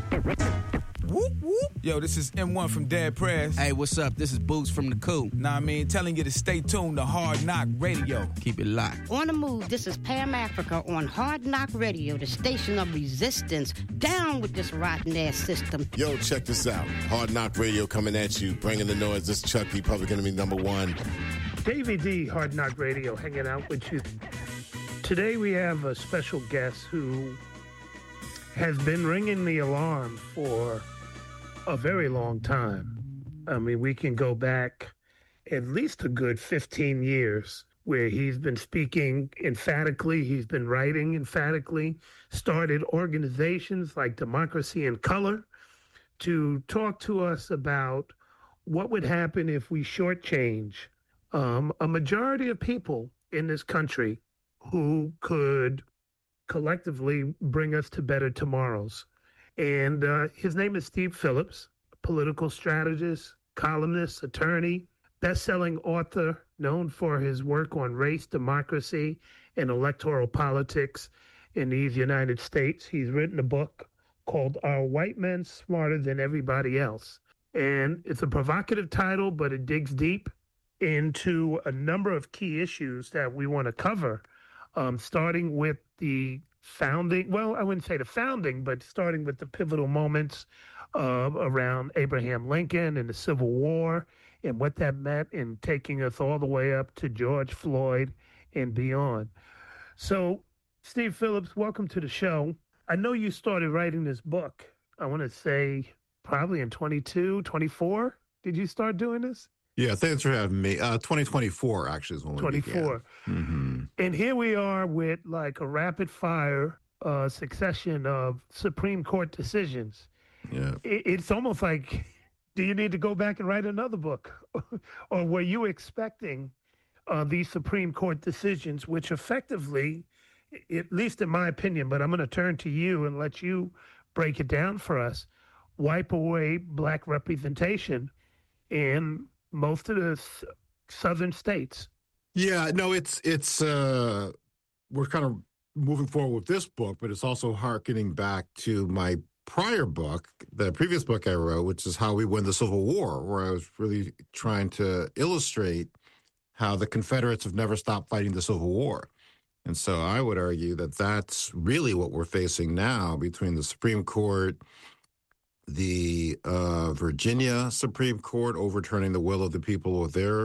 Whoop, whoop. Yo, this is M1 from Dead Press. Hey, what's up? This is Boots from The Coup. Nah, I mean, telling you to stay tuned to Hard Knock Radio. Keep it locked. On the move, this is Pam Africa on Hard Knock Radio, the station of resistance. Down with this rotten-ass system. Yo, check this out. Hard Knock Radio coming at you, bringing the noise. This is Chuck D, Public Enemy #1. Davey D, Hard Knock Radio, hanging out with you. Today we have a special guest who has been ringing the alarm for a very long time. I mean, we can go back at least a good 15 years where he's been speaking emphatically, he's been writing emphatically, started organizations like Democracy in Color to talk to us about what would happen if we shortchange a majority of people in this country who could collectively bring us to better tomorrows. And his name is Steve Phillips, political strategist, columnist, attorney, best-selling author known for his work on race, democracy, and electoral politics in these United States. He's written a book called Are White Men Smarter Than Everybody Else? And it's a provocative title, but it digs deep into a number of key issues that we want to cover, starting with the founding, well, I wouldn't say the founding, but starting with the pivotal moments around Abraham Lincoln and the Civil War and what that meant in taking us all the way up to George Floyd and beyond. So, Steve Phillips, welcome to the show. I know you started writing this book, I want to say probably in 22, 24. Did you start doing this? Yeah, thanks for having me. 2024 actually is when we 24. Mm-hmm. And here we are with like a rapid fire succession of Supreme Court decisions. Yeah. It's almost like, do you need to go back and write another book? Or were you expecting these Supreme Court decisions, which effectively, at least in my opinion, but I'm going to turn to you and let you break it down for us, wipe away black representation in most of the southern states? Yeah, no, it's we're kind of moving forward with this book, but it's also hearkening back to my prior book, the previous book I wrote, which is How We Win the Civil War, where I was really trying to illustrate how the Confederates have never stopped fighting the Civil War. And so I would argue that that's really what we're facing now between the Supreme Court, the Virginia Supreme Court overturning the will of the people with their